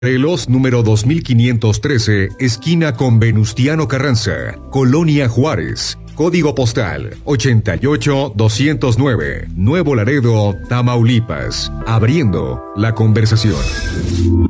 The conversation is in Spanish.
Morelos número 2513, esquina con Venustiano Carranza, Colonia Juárez. Código postal 88209, Nuevo Laredo, Tamaulipas. Abriendo la conversación.